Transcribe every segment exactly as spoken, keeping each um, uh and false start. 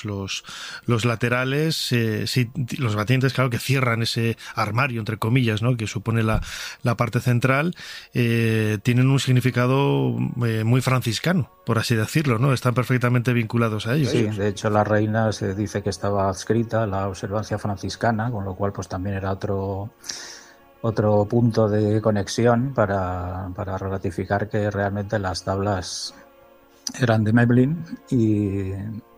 los, los laterales, eh, sí, los batientes, claro, que cierran ese armario, entre comillas, ¿no?, que supone la, la parte central, eh, tienen un significado eh, muy franciscano, por así decirlo, ¿no? Están perfectamente vinculados a ellos. Sí, de hecho la reina se dice que estaba adscrita a la observancia franciscana, con lo cual pues también era otro otro punto de conexión para, para ratificar que realmente las tablas eran de Memling. y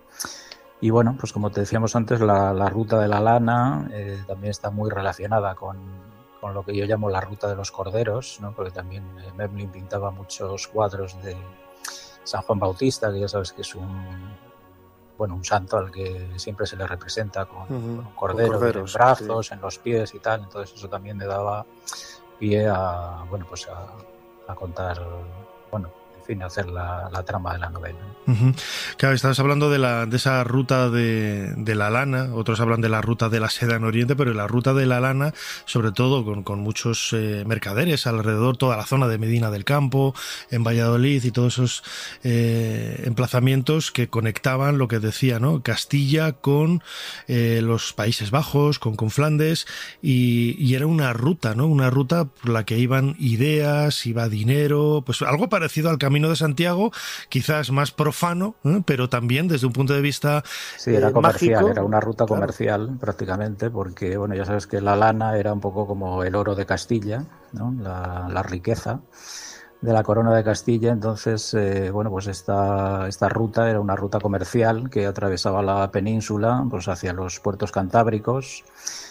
Y bueno, pues como te decíamos antes, la, la ruta de la lana eh, también está muy relacionada con, con lo que yo llamo la ruta de los corderos, ¿no? Porque también eh, Memling pintaba muchos cuadros de San Juan Bautista, que ya sabes que es un bueno un santo al que siempre se le representa con, uh-huh. con un cordero con en brazos, sí. en los pies y tal. Entonces eso también le daba pie a bueno pues a, a contar bueno en fin, hacer la, la trama de la novela. Uh-huh. Claro, estabas hablando de, la, de esa ruta de, de la lana, otros hablan de la ruta de la seda en Oriente, pero la ruta de la lana, sobre todo con, con muchos eh, mercaderes alrededor, toda la zona de Medina del Campo, en Valladolid y todos esos eh, emplazamientos que conectaban lo que decía, ¿no?, Castilla con eh, los Países Bajos, con, con Flandes, y, y era una ruta, ¿no?, una ruta por la que iban ideas, iba dinero, pues algo parecido al Camino de Santiago, quizás más profano, ¿eh?, pero también desde un punto de vista sí, era eh, comercial, mágico. Era una ruta Claro. comercial prácticamente, porque bueno, ya sabes que la lana era un poco como el oro de Castilla, ¿no?, la, la riqueza de la corona de Castilla. Entonces eh, bueno, pues esta, esta ruta era una ruta comercial que atravesaba la península pues hacia los puertos cantábricos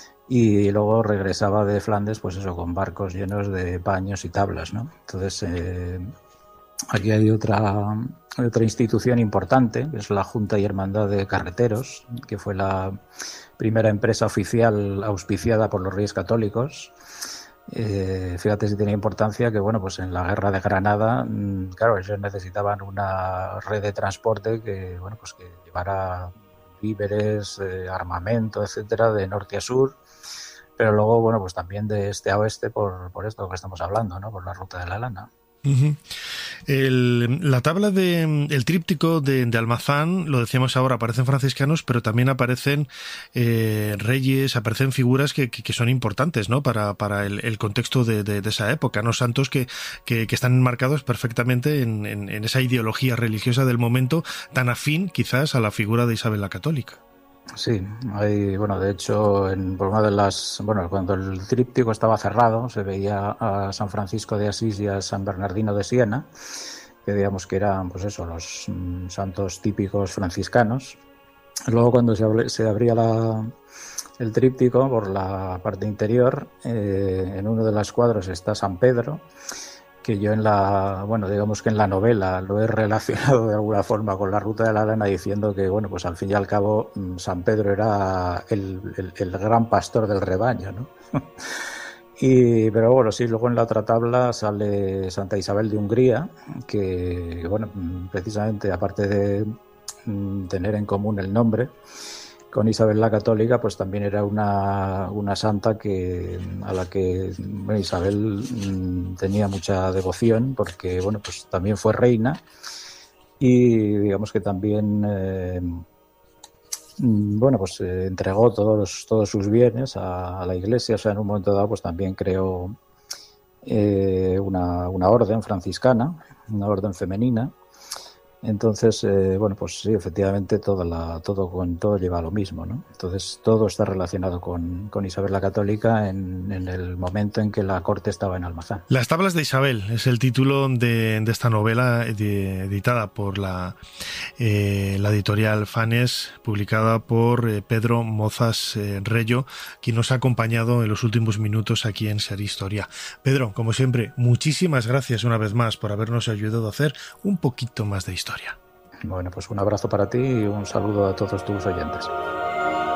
y luego regresaba de Flandes pues eso, con barcos llenos de paños y tablas, ¿no? Entonces eh, aquí hay otra, otra institución importante, que es la Junta y Hermandad de Carreteros, que fue la primera empresa oficial auspiciada por los Reyes Católicos. Eh, fíjate si tiene importancia que, bueno, pues en la Guerra de Granada, claro, ellos necesitaban una red de transporte que, bueno, pues que llevara víveres, eh, armamento, etcétera, de norte a sur, pero luego, bueno, pues también de este a oeste por, por esto que estamos hablando, ¿no?, por la ruta de la lana. Uh-huh. El, la tabla de el tríptico de, de Almazán, lo decíamos ahora, aparecen franciscanos, pero también aparecen eh, reyes, aparecen figuras que, que, que son importantes, ¿no?, para, para el, el contexto de, de, de esa época, ¿no?, santos que, que, que están enmarcados perfectamente en, en, en esa ideología religiosa del momento, tan afín quizás a la figura de Isabel la Católica. Sí, hay, bueno, de hecho, en, por una de las, bueno, cuando el tríptico estaba cerrado, se veía a San Francisco de Asís y a San Bernardino de Siena, que digamos que eran, pues eso, los mm, santos típicos franciscanos. Luego, cuando se, abre, se abría la, el tríptico por la parte interior, eh, en uno de los cuadros está San Pedro, que yo en la, bueno, digamos que en la novela lo he relacionado de alguna forma con la ruta de la lana, diciendo que, bueno, pues al fin y al cabo San Pedro era el, el, el gran pastor del rebaño, ¿no? Y, pero bueno, sí, luego en la otra tabla sale Santa Isabel de Hungría, que, bueno, precisamente aparte de tener en común el nombre con Isabel la Católica, pues también era una, una santa que a la que bueno, Isabel mmm, tenía mucha devoción, porque bueno, pues también fue reina y digamos que también eh, bueno, pues eh, entregó todos los, todos sus bienes a, a la Iglesia. O sea, en un momento dado pues también creó eh, una, una orden franciscana, una orden femenina. Entonces, eh, bueno, pues sí, efectivamente todo, la, todo, con, todo lleva a lo mismo, ¿no? Entonces todo está relacionado con, con Isabel la Católica en, en el momento en que la corte estaba en Almazán. Las tablas de Isabel es el título de, de esta novela de, editada por la, eh, la editorial Fanes, publicada por eh, Pedro Mozas eh, Reyo, quien nos ha acompañado en los últimos minutos aquí en Ser Historia. Pedro, como siempre, muchísimas gracias una vez más por habernos ayudado a hacer un poquito más de historia. Bueno, pues un abrazo para ti y un saludo a todos tus oyentes.